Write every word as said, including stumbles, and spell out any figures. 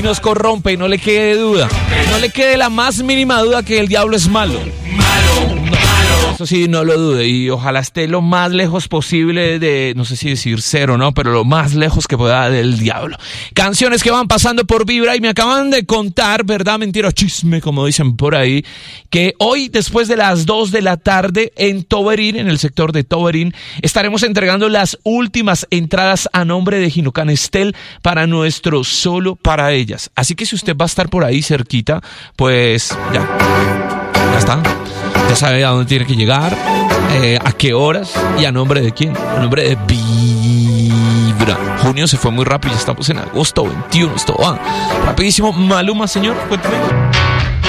nos corrompe y no le quede duda. No le quede la más mínima duda que el diablo es malo. Malo. Eso sí, no lo dude, y ojalá esté lo más lejos posible de, no sé si decir cero, ¿no? Pero lo más lejos que pueda del diablo. Canciones que van pasando por Vibra y me acaban de contar, verdad, mentira, chisme, como dicen por ahí, que hoy, después de las dos de la tarde, en Toberín, en el sector de Toberín, estaremos entregando las últimas entradas a nombre de Ginucan Estel para nuestro Solo para Ellas. Así que si usted va a estar por ahí cerquita, pues ya, ya está. Ya sabe a dónde tiene que llegar, eh, a qué horas y a nombre de quién. A nombre de Vibra. Junio se fue muy rápido, ya estamos en agosto veintiuno. Esto va rapidísimo. Maluma, señor, cuéntame.